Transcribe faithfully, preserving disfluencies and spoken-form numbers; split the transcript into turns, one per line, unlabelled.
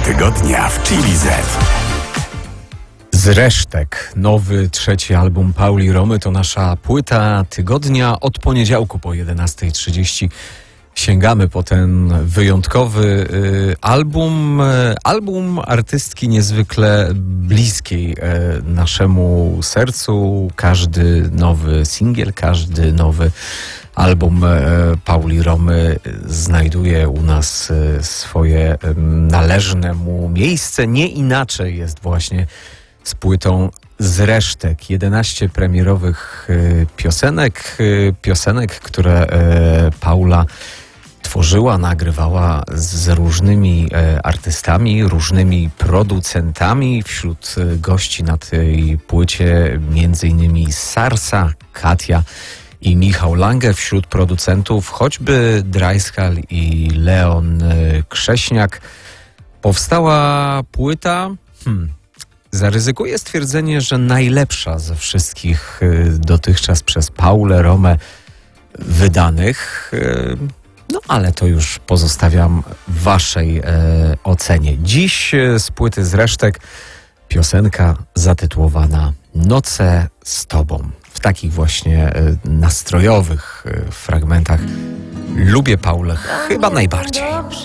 tygodnia w Chili Z.
Z resztek nowy, trzeci album Pauli Romy to nasza płyta tygodnia. Od poniedziałku po jedenasta trzydzieści sięgamy po ten wyjątkowy y, album. Y, album artystki niezwykle bliskiej y, naszemu sercu. Każdy nowy singiel, każdy nowy album y, Pauli Romy znajduje u nas y, swoje y, należne mu miejsce. Nie inaczej jest właśnie z płytą Z resztek. jedenaście premierowych y, piosenek, y, piosenek, które y, Paula tworzyła, nagrywała z różnymi y, artystami, różnymi producentami. Wśród y, gości na tej płycie między innymi Sarsa, Katia i Michał Lange. Wśród producentów choćby Drajskal i Leon y, Krześniak. Powstała płyta... Hmm, Zaryzykuję stwierdzenie, że najlepsza ze wszystkich dotychczas przez Paulę Romę wydanych. No ale to już pozostawiam waszej e, ocenie. Dziś z płyty Z resztek piosenka zatytułowana Noce z tobą. W takich właśnie e, nastrojowych e, fragmentach lubię Paulę chyba najbardziej.